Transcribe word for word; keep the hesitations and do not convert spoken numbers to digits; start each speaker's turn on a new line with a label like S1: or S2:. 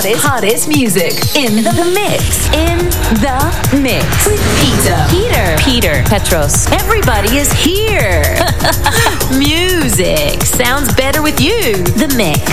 S1: hottest, hottest music in the mix. In the mix with Peter. Peter. Peter. Petros. Everybody is here. Music sounds better with you. The mix.